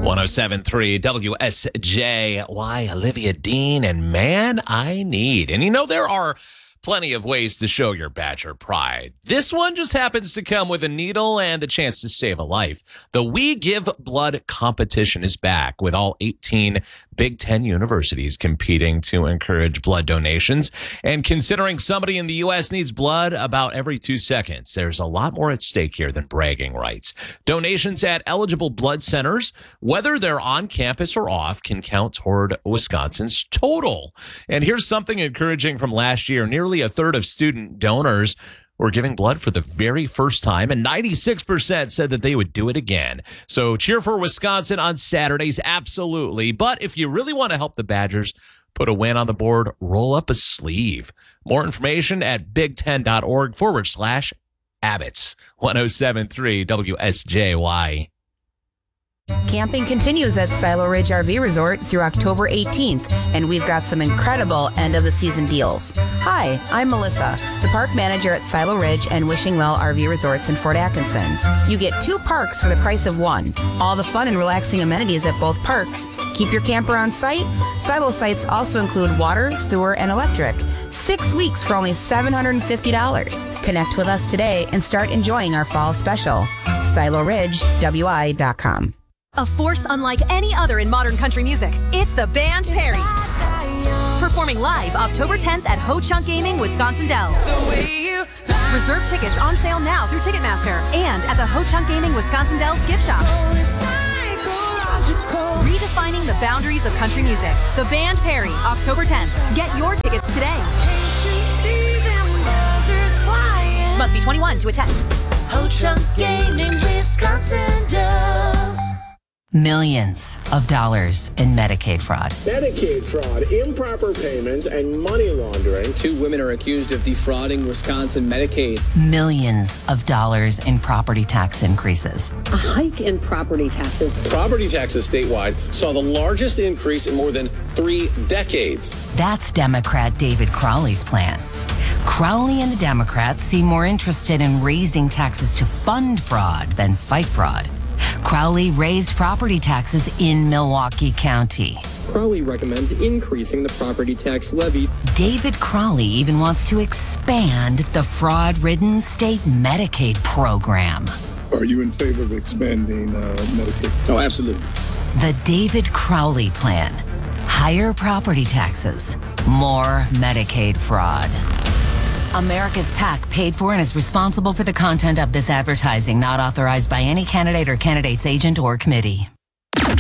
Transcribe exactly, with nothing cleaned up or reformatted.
one oh seven point three W S J Y, Olivia Dean, and Man I Need. And you know, there are plenty of ways to show your Badger pride. This one just happens to come with a needle and a chance to save a life. The We Give Blood competition is back, with all eighteen Big Ten universities competing to encourage blood donations. And considering somebody in the U S needs blood about every two seconds, there's a lot more at stake here than bragging rights. Donations at eligible blood centers, whether they're on campus or off, can count toward Wisconsin's total. And here's something encouraging from last year. Nearly a third of student donors were giving blood for the very first time, and ninety-six percent said that they would do it again. So cheer for Wisconsin on Saturdays, absolutely. But if you really want to help the Badgers put a win on the board, roll up a sleeve. More information at big ten dot org forward slash Abbots. one oh seven point three W S J Y. Camping continues at Silo Ridge R V Resort through October eighteenth, and we've got some incredible end-of-the-season deals. Hi, I'm Melissa, the park manager at Silo Ridge and Wishing Well R V Resorts in Fort Atkinson. You get two parks for the price of one. All the fun and relaxing amenities at both parks. Keep your camper on site. Silo sites also include water, sewer, and electric. Six weeks for only seven hundred fifty dollars. Connect with us today and start enjoying our fall special. Silo Ridge W I dot com. A force unlike any other in modern country music. It's the band Perry. Performing live October tenth at Ho Chunk Gaming, Wisconsin Dells. Reserve tickets on sale now through Ticketmaster and at the Ho Chunk Gaming Wisconsin Dells gift shop. Redefining the boundaries of country music. The band Perry, October tenth. Get your tickets today. Must be twenty-one to attend. Ho Chunk Gaming, Wisconsin Dells. Millions of dollars in Medicaid fraud. Medicaid fraud, improper payments, and money laundering. Two women are accused of defrauding Wisconsin Medicaid. Millions of dollars in property tax increases. A hike in property taxes. Property taxes statewide saw the largest increase in more than three decades. That's Democrat David Crowley's plan. Crowley and the Democrats seem more interested in raising taxes to fund fraud than fight fraud. Crowley raised property taxes in Milwaukee County. Crowley recommends increasing the property tax levy. David Crowley even wants to expand the fraud-ridden state Medicaid program. Are you in favor of expanding uh, Medicaid? Oh, absolutely. The David Crowley plan. Higher property taxes, more Medicaid fraud. America's PAC paid for and is responsible for the content of this advertising, not authorized by any candidate or candidate's agent or committee.